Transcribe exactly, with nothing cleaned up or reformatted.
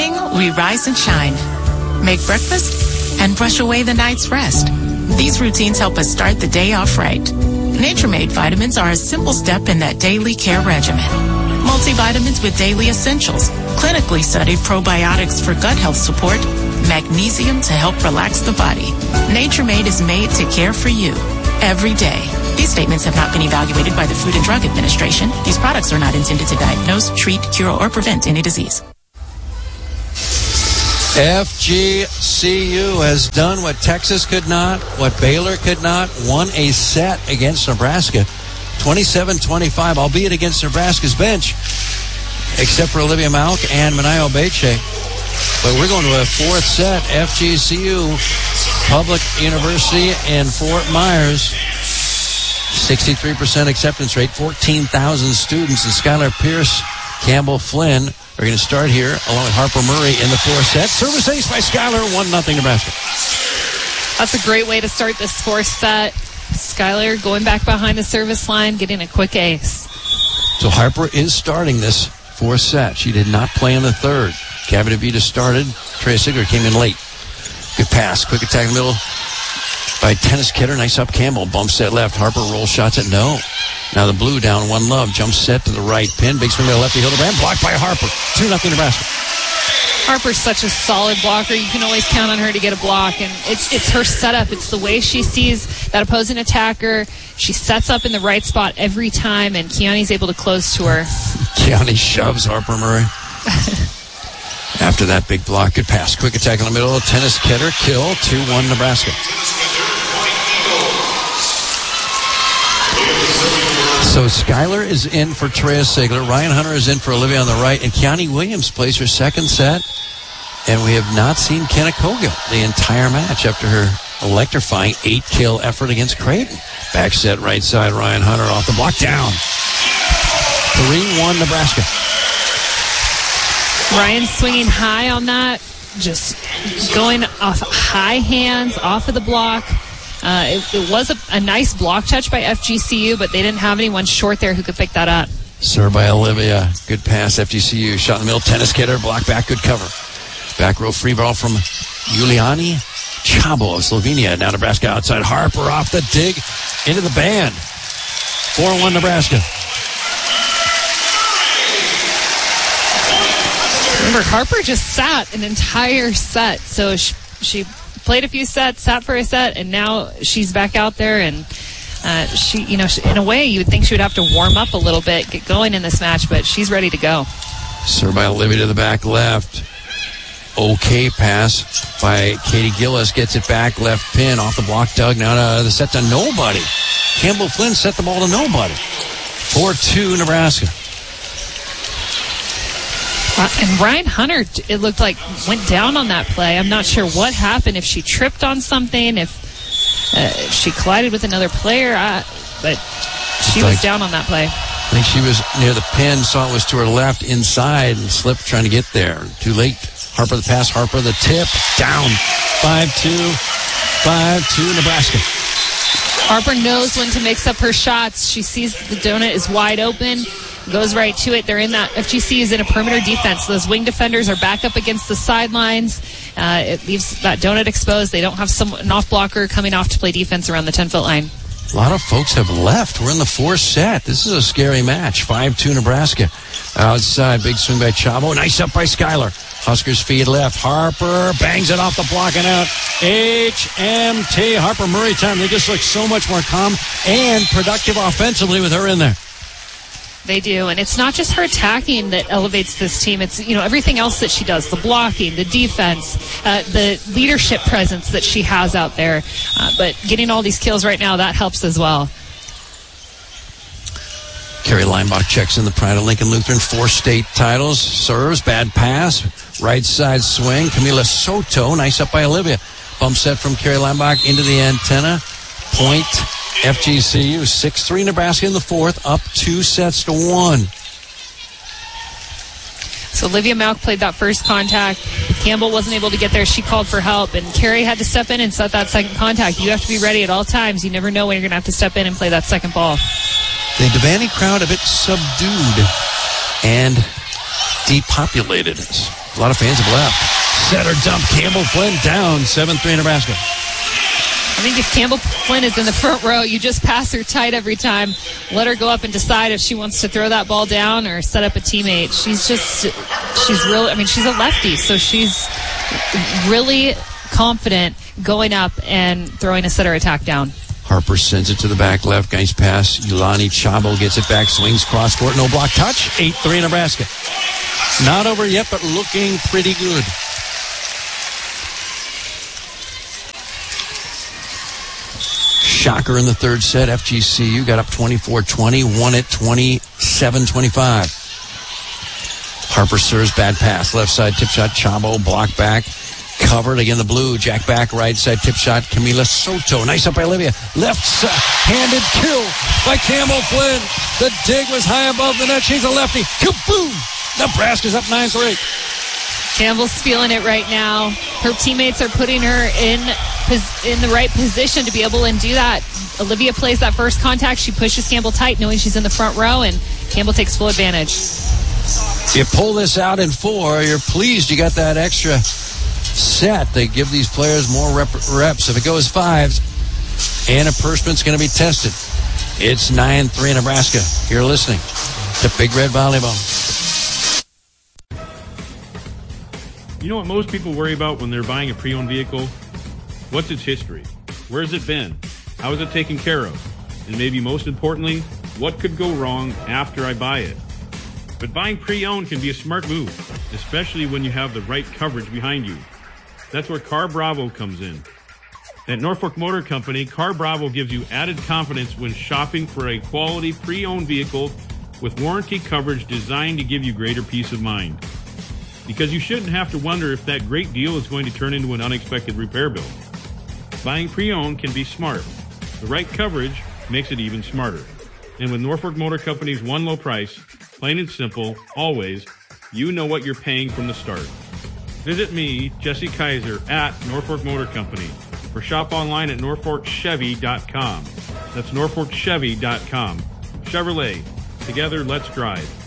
morning, we rise and shine. Make breakfast and brush away the night's rest. These routines help us start the day off right. Nature-Made vitamins are a simple step in that daily care regimen. Multivitamins with daily essentials, clinically studied probiotics for gut health support, magnesium to help relax the body. Nature-Made is made to care for you every day. These statements have not been evaluated by the Food and Drug Administration. These products are not intended to diagnose, treat, cure, or prevent any disease. F G C U has done what Texas could not, what Baylor could not, won a set against Nebraska. twenty-seven twenty-five, albeit against Nebraska's bench, except for Olivia Malk and Manayo Beche. But we're going to a fourth set. F G C U, Public University in Fort Myers. sixty-three percent acceptance rate, fourteen thousand students. And Skylar Pierce, Campbell Flynn are going to start here along with Harper Murray in the fourth set. Service ace by Skylar, one nothing Nebraska. That's a great way to start this fourth set. Skylar going back behind the service line, getting a quick ace. So Harper is starting this fourth set. She did not play in the third. Cavitavita started. Trey Sigler came in late. Good pass. Quick attack in the middle by Tennis Kidder. Nice up Campbell. Bump set left. Harper rolls shots at no. Now the blue down one love. Jump set to the right pin. Big swing to the lefty. Hildebrand blocked by Harper. two nothing Nebraska. Harper's such a solid blocker. You can always count on her to get a block. And it's it's her setup. It's the way she sees that opposing attacker. She sets up in the right spot every time, and Keani's able to close to her. Keani shoves Harper Murray. After that big block, good pass. Quick attack in the middle. Tennis Kidder, kill. two one Nebraska. So Skylar is in for Trey Sigler. Ryan Hunter is in for Olivia on the right. And Keani Williams plays her second set. And we have not seen Kenna Cogill the entire match after her electrifying eight-kill effort against Creighton. Back set right side, Ryan Hunter off the block down. three one Nebraska. Ryan swinging high on that, just going off high hands, off of the block. Uh, it, it was a, a nice block touch by F G C U, but they didn't have anyone short there who could pick that up. Served by Olivia. Good pass, F G C U. Shot in the middle, Tennis Kidder, block back, good cover. Back row free ball from Juliani Chabo of Slovenia. Now Nebraska outside. Harper off the dig into the band. four one Nebraska. Remember, Harper just sat an entire set. So she, she played a few sets, sat for a set, and now she's back out there. And uh, she, you know, she, in a way, you would think she would have to warm up a little bit, get going in this match, but she's ready to go. Served by Olivia to the back left. Okay pass by Katie Gillis. Gets it back, left pin, off the block, dug. Now uh, the set to nobody. Campbell Flynn set the ball to nobody. four two Nebraska. Uh, and Ryan Hunter, it looked like, went down on that play. I'm not sure what happened, if she tripped on something, if, uh, if she collided with another player, uh, but she was down on that play. I think she was near the pin, saw it was to her left inside, and slipped trying to get there. Too late. Harper the pass, Harper the tip, down. five two, five two Nebraska. Harper knows when to mix up her shots. She sees the donut is wide open, goes right to it. They're in that, F G C is in a perimeter defense. Those wing defenders are back up against the sidelines. Uh, it leaves that donut exposed. They don't have some, an off blocker coming off to play defense around the ten-foot line. A lot of folks have left. We're in the fourth set. This is a scary match. five two Nebraska. Outside, big swing by Chabo. Nice up by Skylar. Huskers feed left. Harper bangs it off the block and out. H M T. Harper Murray time. They just look so much more calm and productive offensively with her in there. They do, and it's not just her attacking that elevates this team. It's, you know, everything else that she does, the blocking, the defense, uh, the leadership presence that she has out there. Uh, but getting all these kills right now, that helps as well. Carrie Leinbach checks in the pride of Lincoln Lutheran. Four state titles. Serves, bad pass. Right side swing. Camila Soto, nice up by Olivia. Bump set from Carrie Leinbach into the antenna. Point F G C U. six three Nebraska in the fourth. Up two sets to one. So Olivia Malk played that first contact. If Campbell wasn't able to get there, she called for help. And Carrie had to step in and set that second contact. You have to be ready at all times. You never know when you're going to have to step in and play that second ball. The Devaney crowd a bit subdued and depopulated. A lot of fans have left. Setter dump. Campbell Flynn down. seven three Nebraska. I think if Campbell Flynn is in the front row, you just pass her tight every time. Let her go up and decide if she wants to throw that ball down or set up a teammate. She's just, she's really, I mean, she's a lefty, so she's really confident going up and throwing a setter attack down. Harper sends it to the back left. Nice pass. Yulani Chabo gets it back. Swings cross court. No block touch. eight three Nebraska. Not over yet, but looking pretty good. Shocker in the third set. F G C U got up twenty-four twenty. Won it twenty-seven twenty-five. Harper serves. Bad pass. Left side tip shot. Chabo block back. Covered again, the blue. Jack back, right side, tip shot. Camila Soto. Nice up by Olivia. Left-handed kill by Campbell Flynn. The dig was high above the net. She's a lefty. Kaboom! Nebraska's up nine three. Campbell's feeling it right now. Her teammates are putting her in in the right position to be able to do that. Olivia plays that first contact. She pushes Campbell tight, knowing she's in the front row, and Campbell takes full advantage. You pull this out in four. You're pleased you got that extra set. They give these players more rep- reps. If it goes fives, Anna Pershman's going to be tested. It's nine three Nebraska. You're listening to Big Red Volleyball. You know what most people worry about when they're buying a pre-owned vehicle? What's its history? Where's it been? How is it taken care of? And maybe most importantly, what could go wrong after I buy it? But buying pre-owned can be a smart move, especially when you have the right coverage behind you. That's where Car Bravo comes in. At Norfolk Motor Company, Car Bravo gives you added confidence when shopping for a quality pre-owned vehicle with warranty coverage designed to give you greater peace of mind. Because you shouldn't have to wonder if that great deal is going to turn into an unexpected repair bill. Buying pre-owned can be smart. The right coverage makes it even smarter. And with Norfolk Motor Company's one low price, plain and simple, always, you know what you're paying from the start. Visit me, Jesse Kaiser, at Norfolk Motor Company, or shop online at norfolk chevy dot com. That's norfolk chevy dot com. Chevrolet. Together, let's drive.